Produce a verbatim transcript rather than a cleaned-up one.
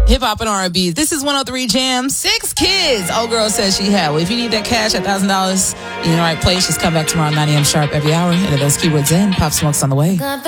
hip hop and R and B. This is one oh three Jam. Six kids. Old girl says she had. Well, if you need that cash, one thousand dollars in the right place, just come back tomorrow nine a.m. sharp every hour. Enter those keywords in. Pop Smoke's on the way.